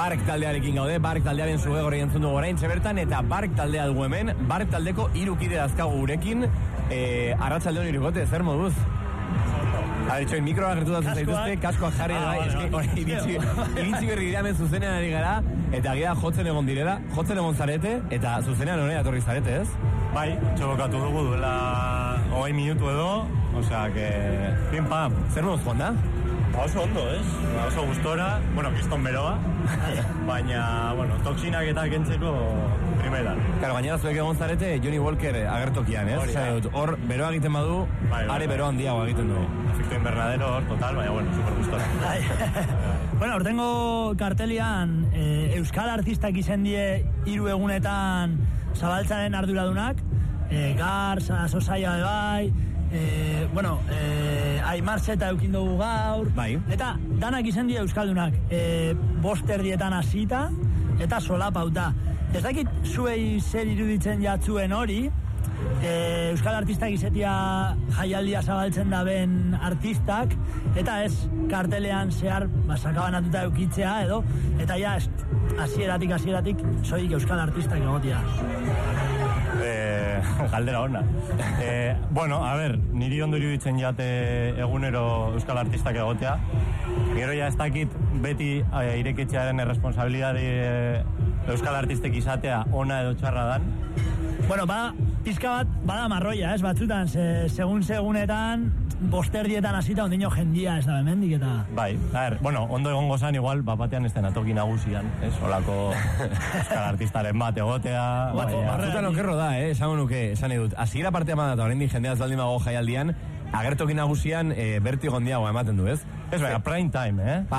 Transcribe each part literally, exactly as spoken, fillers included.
Bark taldearekin gaude, Bark taldearen zugegorri entzun dugu oraintxe bertan, eta Bark taldea dugu hemen, Bark taldeko hiru kide dazkagu gurekin, eh, arratsaldeon irukote, zer moduz? A ver, txoin, mikroa gertu dazu zaituzte, kaskoak jarri da, eski, hori, iritsi, iritsi berri dira hemen zuzenean ari gara, eta gira jotzen egon direla, jotzen egon zarete, eta zuzenean honera atorri zarete, ez? Bai, txokatu dugu duela hogei minutu edo, osea, que... Pim pam. Zer moduz joan da? Oso ondo, ez? Oso gustora, bueno, kiston beroa, baina, bueno, toksinak eta kentzeko primeran. Claro, gainera zuek egon zarete Johnny Walker agertokian, ez? Hor, hor, beroa egiten badu, bai, bai, are beroa handiago egiten du. Efecto invernadero hor, total, baina, bueno, super gustora. Bueno, hortengo kartelian eh, Euskal Artistak izen die hiru egunetan zabaltzaren arduradunak, eh, Gars, Asosaia de bai, eh, bueno, eh, Aimarzeta eukin dugu gaur, bai. Eta danak izen die Euskaldunak, eh, boster dietan hasita eta solapauta. Ez dakit zuei zer iruditzen jatzuen hori, e, Euskal Artistak izetia jaialdia zabaltzen daben artistak, eta ez kartelean zehar basakabanatuta eukitzea edo, eta ja hasieratik hasieratik soilik Euskal Artistak egotia. Eh, galdera ona. Eh, bueno, a ver, niri ondo iruditzen jate egunero Euskal Artistak egotea. Gero ja ez dakit beti eh, irekitzearen erresponsabilidade eh, Euskal Artistek izatea ona edo txarra dan. Bueno, ba, pizka bat, bada marroia, ez, batzutan, se, segun segunetan, bosterdietan hasita ondino jendia ez da bemendik eta... Bai, a ver, bueno, ondo egongo zan igual, bapatean ez den atoki nagusian, ez, olako Euskal Artistaren bat egotea... Batzutan okerro da, eh, esango nuke, esan edut, hasiera partea eman eta horrein jendeaz baldin mago jaialdian, agertoki nagusian e, bertigo handiago ematen du, ez? Ez baina, prime time, eh? Pa,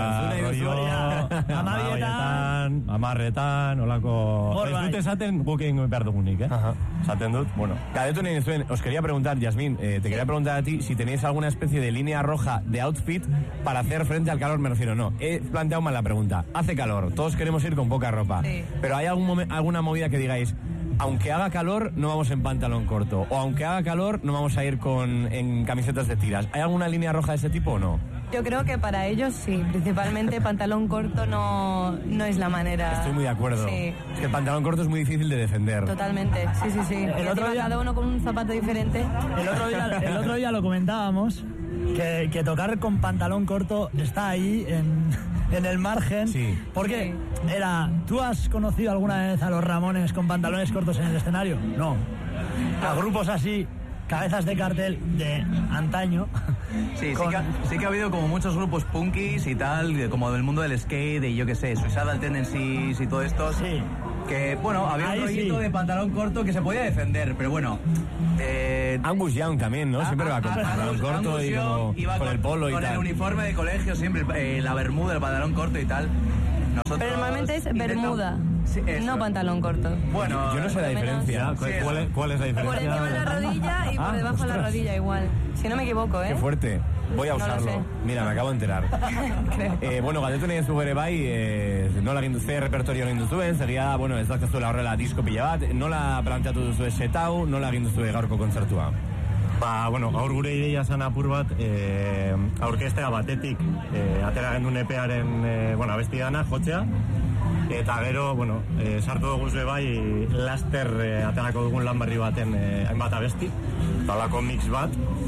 amabietan, amarretan, olako... Ez dut esaten guk egin behar dugunik, eh? Esaten dut, bueno. Gadetu nahi zuen, os quería preguntar, Yasmin, eh, te quería preguntar a ti si tenéis alguna especie de línea roja de outfit para hacer frente al calor, me refiero, no. He planteado mal la pregunta. Hace calor, todos queremos ir con poca ropa, sí. Pero ¿hay algún momen- alguna movida que digáis, aunque haga calor, no vamos en pantalón corto, o aunque haga calor, no vamos a ir con en camisetas de tiras? ¿Hay alguna línea roja de ese tipo o no? Yo creo que para ellos sí, principalmente pantalón corto no, no es la manera. Estoy muy de acuerdo. Sí. Es que el pantalón corto es muy difícil de defender. Totalmente, sí, sí, sí. El otro día, cada uno con un zapato diferente. El otro día, el otro día lo comentábamos, que, que tocar con pantalón corto está ahí en, en el margen. Sí. Porque era, ¿tú has conocido alguna vez a los Ramones con pantalones cortos en el escenario? No. A grupos así, cabezas de cartel de antaño. Sí, con... sí, que ha, sí que ha habido como muchos grupos punkis y tal, como del mundo del skate y yo qué sé, Suicidal Tendencies y todo esto. Sí. Que, bueno, había Ahí un rollito sí. de pantalón corto que se podía defender, pero bueno... Eh, Angus Young también, ¿no? Siempre va con pantalón corto Angus y como iba con el polo y con tal. el uniforme de colegio siempre, eh, la bermuda, el pantalón corto y tal. Nosotros Pero normalmente es intentamos- bermuda, Sí, eso. no pantalón corto. Bueno, Yo no sé la diferencia. ¿Cuál, cuál es, ¿Cuál es la Por diferencia? encima de la rodilla y por Ah, debajo de la ostras. rodilla igual. Si no me equivoco, ¿eh? Qué fuerte. Voy a No lo usarlo. sé. Mira, me acabo de enterar. Creo. Eh, bueno, galdetu nahi zu ere bai, eh, nola egin duzu, repertorio egin duzuen, segia, bueno, ez dakaztuela horrela disko pila bat, nola planteatu duzu setau, nola egin duzu gaurko kontzertua? Ba, bueno, gaur gure ideia zan apur bat, eh, aurkestea batetik, eh, atera gendun epearen, eh, bueno, abesti dana, jotzea, eta gero, bueno, eh, sartu dugu zue bai, laster eh, aterako dugun lan berri baten eh, hainbat abesti, eta holako mix bat,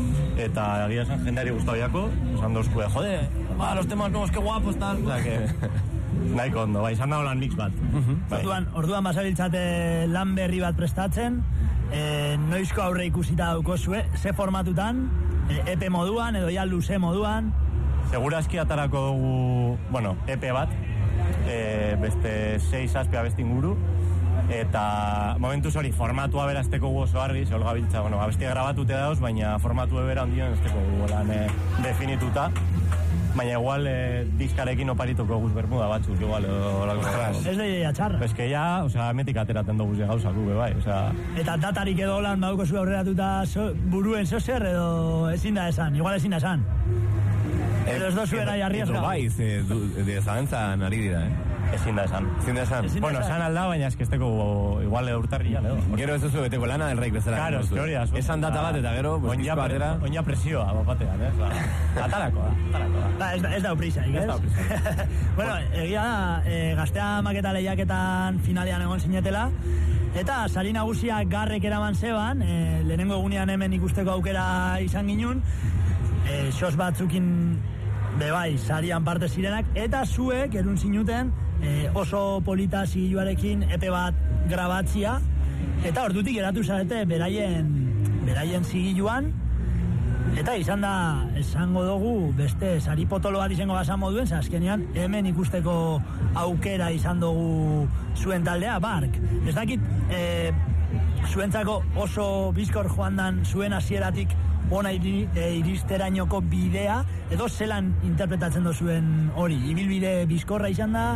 eta egia esan jendeari gustau jako, esan dozkue, jode, ba, los temas nuevos, que guapos, tal, o sea, que... Nahiko ondo, bai, izan da lan mix bat. Bai. Orduan, orduan basabiltzate lan berri bat prestatzen, e, noizko aurre ikusita daukozue, ze formatutan, e, E P moduan, edo ja luze moduan. Segurazki atarako dugu, bueno, E P bat, e, beste sei zazpi abesti inguru, eta momentuz hori formatua berazteko gu oso argi, ze holga biltza, bueno, abestia grabatute dauz, baina formatu ebera ondion ez teko gu lan e, definituta, baina igual e, diskarekin oparituko guz bermuda batzuk, igual, olako. Ez da ideia txarra. Es que ya, o sea, emetik ateraten dugu ze gauzak gube, bai, o sea... Eta datarik edo lan baduko zu aurreratuta so, buruen zozer edo ezin da esan, igual ezin da esan. Edo ez dozu erai arriesga. Edo bai, ze, de zalantzan ari dira, eh? Ezin da esan. Ezin da esan. Bueno, esan alda, baina eskesteko igual urtarrian, edo. Gero ez duzu beteko lana del reik bezala. Claro, eski hori da. Esan data bat eta gero, pues, oina, pre, batera. Oina presioa, batean, eh? Atarako da, atarako da. Ba, ez da, ez da uprisa, ez? Ez da uprisa. Bueno, egia da, e, Gaztea maketa lehiaketan finalean egon zinetela, eta sari nagusiak garrek eraman zeban, e, lehenengo egunean hemen ikusteko aukera izan ginun, e, sos batzukin bebai, sarian parte zirenak, eta zuek erun zinuten e, oso polita zigiluarekin epe bat grabatzia, eta ordutik eratu zarete beraien, beraien zigiluan, eta izan da, esango dugu, beste sari potolo bat izango basan moduen, azkenean hemen ikusteko aukera izan dugu zuen taldea, bark. Ez dakit, e, zuentzako oso bizkor joan dan zuen hasieratik ona iri, e, iristerainoko bidea, edo zelan interpretatzen duzuen hori, ibilbide bizkorra izan da?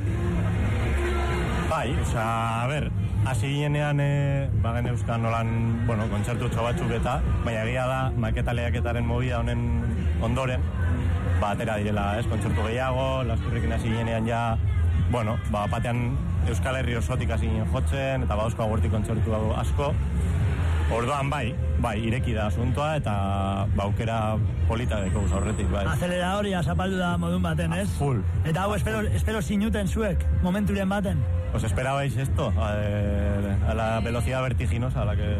Bai, oza, a ber, hasi ginean, e, bagen euskan nolan, bueno, kontzertu batzuk eta, baina egia da, maketa lehiaketaren movida honen ondoren, ba, atera direla, ez, kontzertu gehiago, laskurrekin hasi ginean ja, bueno, ba, batean Euskal Herri osotik hasi ginen jotzen, eta bauzko agurti kontzertu asko, orduan bai, bai, ireki da asuntoa, eta baukera polita deko horretik, bai. Aceleradoria zapaldu da modun baten, ez? Full. Eta hau espero, espero sinuten zuek, momenturen baten. ¿Os esperabais esto? A, eh, a la velocidad vertiginosa a la que...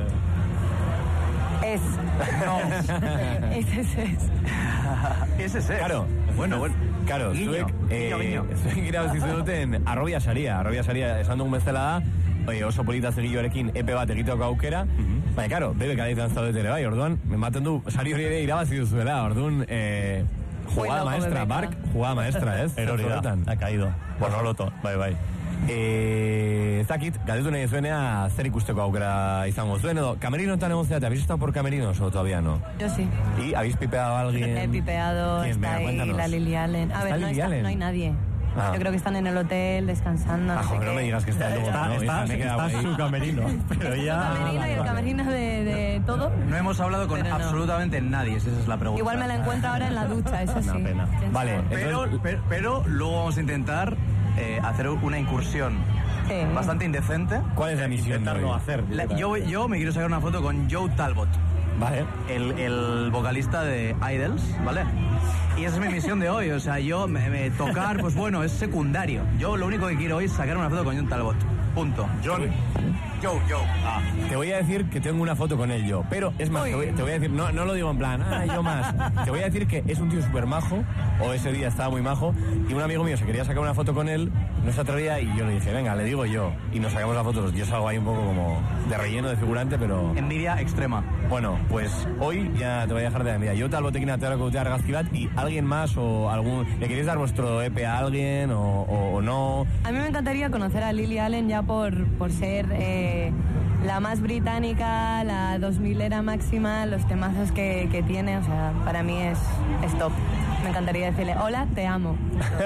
Es. No. Ese es. es. Ese es. Claro. Bueno, bueno. Claro, Guiño, zuek, guiño, guiño. eh, zuek irabazi duten arrobia saria, arrobia saria esan dugun bezala da, oie, oso polita zegilloarekin epe bat egiteko aukera, uh-huh. Baina, karo, bebe kadeitan zaudet ere, bai, orduan, ematen du, sari hori ere irabazi duzuela, orduan, eh, jugada maestra, Bark, jugada maestra, ez? Erori da, ha caído, bonoloto, bai, bai. Eh, ez dakit, galdetu nahi zuenea zer ikusteko aukera izango zuen, edo, camerinotan egon zeate, ¿habéis estado por camerinos o todavía no? Yo sí. ¿Y habéis pipeado a alguien? He pipeado, ¿Quién? está Venga, ahí cuéntanos. la Lily Allen. A ver, no, Lily está, Allen? no hay nadie. Ah. Yo creo que están en el hotel descansando. Ah, no sé joder, no qué. me digas que está luego, Está, no, está, hija, me he quedado está ahí. su camerino, pero El ya... camerino y el camerino de, de todo. No hemos hablado con Pero no. absolutamente nadie, esa es la pregunta. Igual me la encuentro ahora en la ducha, eso sí. Una pena. ¿Quién Vale. sabe? Pero, Entonces- pero, pero luego vamos a intentar eh, hacer una incursión Sí. bastante indecente. ¿Cuál es la misión? Intentarlo hoy? hacer. La- yo, yo me quiero sacar una foto con Joe Talbot, Vale. el, el vocalista de Idols, ¿vale? Y esa es mi misión de hoy, o sea, yo me, me tocar, pues bueno, es secundario. Yo lo único que quiero hoy es sacar una foto con John Talbot, punto. John. Joe, Joe. Ah. Te voy a decir que tengo una foto con él yo, pero es más, te voy, te voy a decir, no, no lo digo en plan, ah, yo más. Te voy a decir que es un tío súper majo, o ese día estaba muy majo, y un amigo mío se quería sacar una foto con él, no se atrevía, y yo le dije, venga, le digo yo, y nos sacamos la foto. Yo salgo ahí un poco como de relleno, de figurante, pero... Envidia extrema. Bueno, pues hoy ya te voy a dejar de la envidia. Yo tal botequín a teatro que argazkibat, y alguien más o algún... ¿Le queréis dar vuestro E P a alguien o, o, o no? A mí me encantaría conocer a Lily Allen ya por, por ser eh, la más británica, la dos milera máxima, los temazos que, que tiene, o sea, para mí es, es top. Me encantaría decirle, hola, te amo.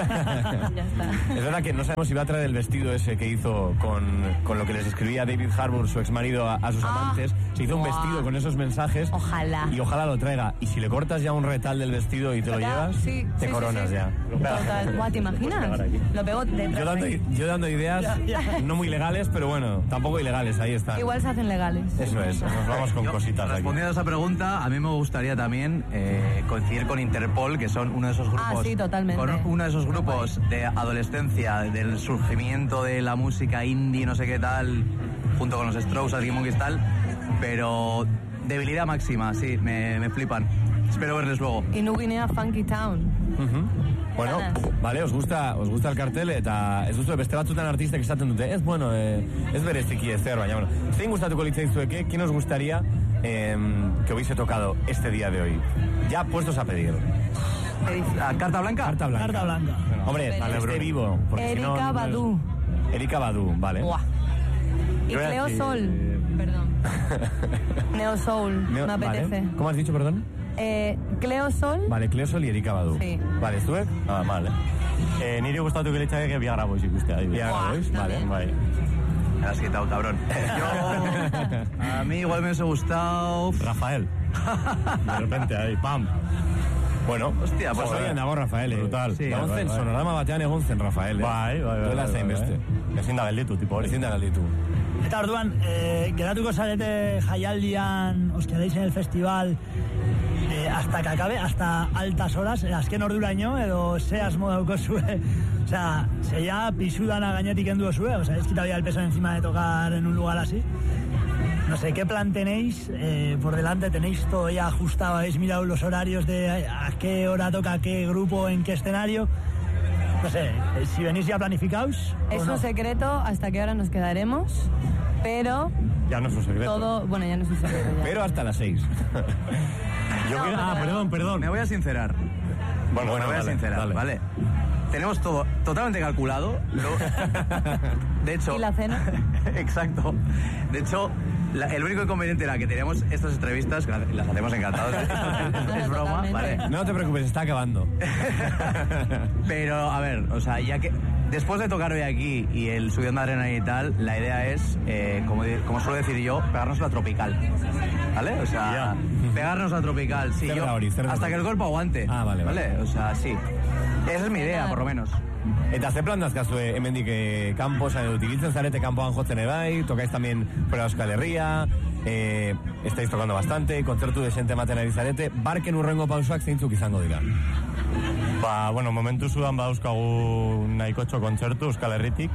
Ya está. Es verdad que no sabemos si va a traer el vestido ese que hizo con, con lo que les escribía David Harbour, su exmarido, a, a sus Ah, amantes. Se hizo un buah. vestido con esos mensajes. Ojalá. Y ojalá lo traiga. Y si le cortas ya un retal del vestido y te lo Ya, llevas, sí, te sí, coronas sí, sí. ya. Total. Buah, ¿te imaginas? Lo pego detrás. Yo dando, yo dando ideas no muy legales, pero bueno, tampoco ilegales, ahí está. Igual se hacen legales. Eso es, nos vamos con Yo, cositas de aquí. respondiendo a esa pregunta, a mí me gustaría también eh, coincidir con Interpol, que son uno de esos grupos... Ah, sí, totalmente. Con uno de esos grupos de adolescencia, del surgimiento de la música indie, no sé qué tal, junto con los Strokes, Arctic Monkeys tal, pero debilidad máxima, sí, me, me flipan. Espero verles luego. Y New Guinea Funky Town. Ujú. Bueno, Ganas. vale, os gusta, os gusta el cartel eta ez duzu beste batzutan artistek esaten dute, ez bueno, eh, ez bereziki ezer, baina bueno. Zein gustatuko litzaizueke, ¿quién os gustaría eh, que hubiese tocado este día de hoy? Ya puestos a pedir. ¿A ¿Carta blanca? Carta blanca. Carta blanca. Hombre, Pero al este- euro vivo. porque si no, Erika no es- Badu. Erika Badu, vale. Buah. Y Yo voy a Cleo decir- Sol. Perdón. Neo Soul. Neo- me apetece. vale. ¿Cómo has dicho, perdón? Eh, Cleo Sol. Vale, Cleo Sol y Erika Badu. Sí. Vale, ¿zuek? Ah, vale. Eh, niri gustatuko litzake Viagra Boys ikustea. Viagra Buah, Boys, vale. también. Bai. Me la has quitado, cabrón. Yo, a mí igual me hubiese gustado... Rafael. De repente ahí, pam. Bueno, hostia, pues oian dago Rafael, eh. Brutal. Sí, egon bai, zen, bai, bai. sonorama batean egon zen Rafael, eh. Bai, bai, bai. Duela bai, zain bai, beste. bai. Ezin da gelditu, tipo hori. Ezin da galditu. Eta orduan, eh, geratuko zarete jaialdian, os quedáis en el festival, eh, hasta que acabe, hasta altas horas, eh, azken orduraino, edo ze asmo daukozue. O sea, se ya pisudana gainetik endu zue, o sea, es quitado ya el peso encima de tocar en un lugar así. No sé, ¿qué plan tenéis eh, por delante? ¿Tenéis todo ya ajustado? ¿Habéis mirado los horarios de a qué hora toca qué grupo, en qué escenario? No sé, si venís ya planificados. Es no? un secreto hasta qué hora nos quedaremos, pero Ya no es un secreto. todo... Bueno, ya no es un secreto. Ya. Pero hasta las seis. Yo No, quiero... Ah, pero- perdón, perdón. Me voy a sincerar. Bueno, me voy a dale, sincerar, dale. ¿vale? Tenemos todo totalmente calculado. Lo- De hecho... ¿Y la cena? Exacto. De hecho, la- el único inconveniente era que teníamos estas entrevistas, que las las hacemos encantados, es, es broma, Totalmente. ¿vale? No te preocupes, está acabando. Pero, a ver, o sea, ya que después de tocar hoy aquí y el subión de adrenalina y tal, la idea es, eh, como, di- como suelo decir yo, pegarnos la tropical. ¿Vale? O sea, Ya. pegarnos la tropical, sí. Zer yo- da hori, zer da hasta hori? que el cuerpo aguante. Ah, vale, vale. O sea, sí. Esa es mi idea, por lo menos. Eta ze plan dazkazue hemendik eh, kanpo, esan edo, utilitzen zarete kanpoan jotzen ebai, tocáis también fuera de Euskal Herria, eh, estáis tocando bastante, kontzertu desente ematen ari zarete, barken urrengo pausoak zeintzuk izango dira. Ba, bueno, momentu zudan badauzkagu nahikotxo kontzertu Euskal Herritik.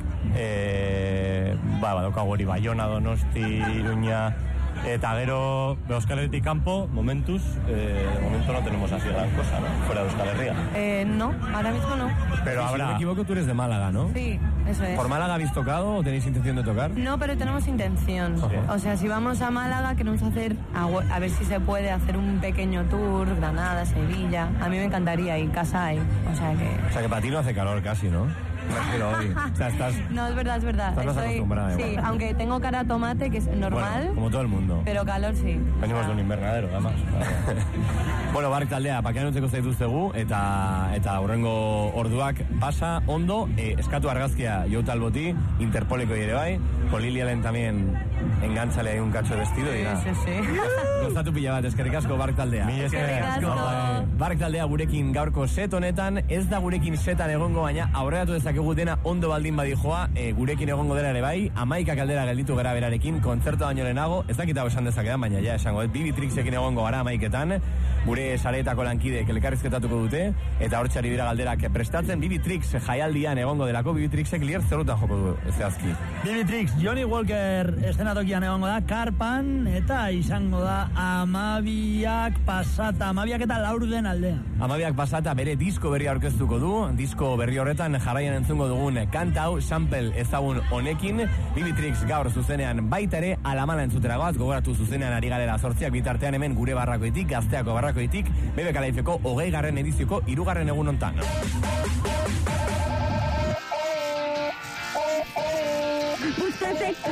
E, ba, badaukagu hori Baiona, Donosti, Iruña, eta gero Euskal Herritik kanpo, momentuz, eh, de momento no tenemos así gran cosa, ¿no? Fuera de Euskal Herria. Eh, no, ahora mismo no. Pero Si no me habrá... equivoco, tú eres de Málaga, ¿no? Sí, eso es. ¿Por Málaga habéis tocado o tenéis intención de tocar? No, pero tenemos intención. Sí. O sea, si vamos a Málaga, queremos hacer, a, hue- a ver si se puede hacer un pequeño tour, Granada, Sevilla. A mí me encantaría, y casa hay. O sea que... O sea que para ti no hace calor casi, ¿no? Me refiero hoy. O sea, estás... No, es verdad, es verdad. Estás más acostumbrada, sí, igual. aunque tengo cara a tomate, que es normal, Bueno, como todo el mundo. pero calor sí. Venimos O sea, de un invernadero, además. Bueno, bark taldea, pakean utzeko zaituztegu, eta eta hurrengo orduak pasa, ondo, eh, eskatu argazkia Joutal Boti, Interpoleko ere bai, con Lili Allen también engantzale un cacho de vestido, y nada. Sí, sí, sí. Gozatu pila bat, eskerrik asko bark taldea. Mila esker. Eskerrik asko. Bark taldea gurekin gaurko set honetan, ez da gurekin setan egongo, baina aurreratu dezakegu dena ondo baldin badijoa, e, gurekin egongo dela ere bai, amaika kaldera gelditu gara berarekin, kontzertu baino lehenago, ez dakit hau esan dezakedan, baina ja esango, Bibi Trixekin egongo gara amaiketan, gure sareetako lankideek elkarrizketatuko dute, eta hortxari dira galderak prestatzen, Bibi Trix jaialdian egongo delako, Bibi Trixek lier zerrutan joko du, zehazki. Bibi Trix, Johnny Walker eszenatokian egongo da, Karpan, eta izango da Amabiak pasata, Amabiak eta Laurden aldea. Amabiak pasata bere disko berri aurkeztuko du, disko berri horretan jarraian entzungo dugun kanta hau, sample ezagun honekin, Bibi Trix gaur zuzenean baita ere alamala entzutera goaz, gogoratu zuzenean ari garela zortziak bitartean hemen gure barrakoitik, gazteako barrakoitik, Bebe Kalaifeko hogei garren edizioko hirugarren egun hontan. Usted